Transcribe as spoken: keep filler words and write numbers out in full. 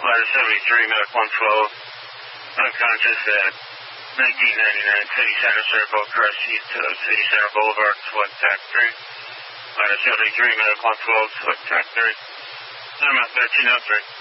Ladder seventy-three, Medic one twelve, unconscious at nineteen ninety-nine City Center Circle, Crest East to City Center Boulevard, Select Tac three. Ladder seventy-three, Medic one twelve, Select Tac three. I'm at thirteen oh three.